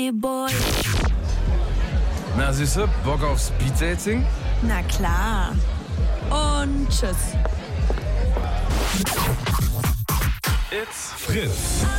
Boy. Na süße, Bock auf Speeddating? Na klar. Und tschüss. It's Fritz.